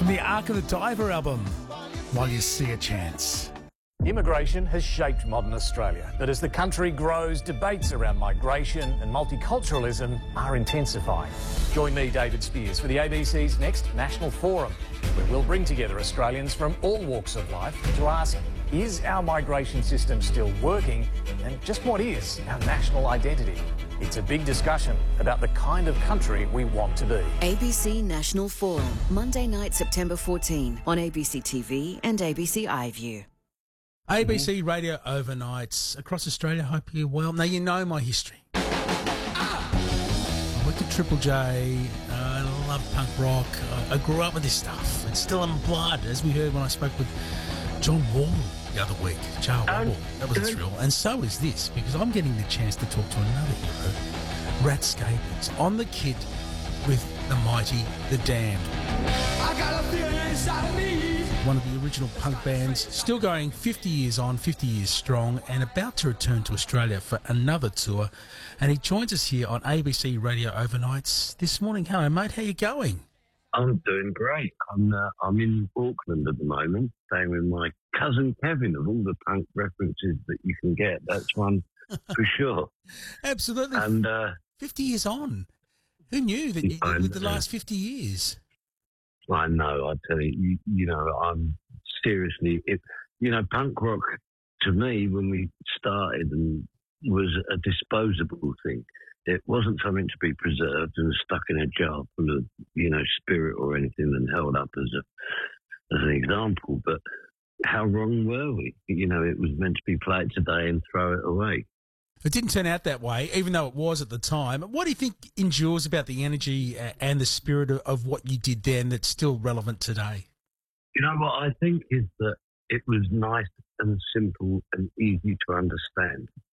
from the Ark of the Diver album, While You See a Chance. Immigration has shaped modern Australia, but as the country grows, debates around migration and multiculturalism are intensifying. Join me, David Spears, for the ABC's next National Forum, where we'll bring together Australians from all walks of life to ask, is our migration system still working? And just what is our national identity? It's a big discussion about the kind of country we want to be. ABC National Forum, Monday night, September 14, on ABC TV and ABC iView. ABC Radio Overnights across Australia. Hope you're well. Now, you know my history. I worked at Triple J. I love punk rock. I grew up with this stuff. It's still in blood, as we heard when I spoke with John Wall the other week. Joe Wall. That was a thrill. And so is this, because I'm getting the chance to talk to another hero, Rat Scabies, on the kit with the mighty The Damned. I got a feeling inside of me. One of the original punk bands, still going 50 years on, 50 years strong, and about to return to Australia for another tour. And he joins us here on ABC Radio Overnights this morning. Hello, mate. How you going? I'm doing great. I'm in Auckland at the moment, staying with my cousin Kevin. Of all the punk references that you can get, that's one for sure. Absolutely. And 50 years on. Who knew that you lived the last 50 years? I know. I tell you, you know, I'm seriously. Punk rock to me when we started was a disposable thing. It wasn't something to be preserved and stuck in a jar full of, spirit or anything and held up as an example. But how wrong were we? It was meant to be played today and throw it away. It didn't turn out that way, even though it was at the time. What do you think endures about the energy and the spirit of what you did then that's still relevant today? You know what I think is that it was nice and simple and easy to understand.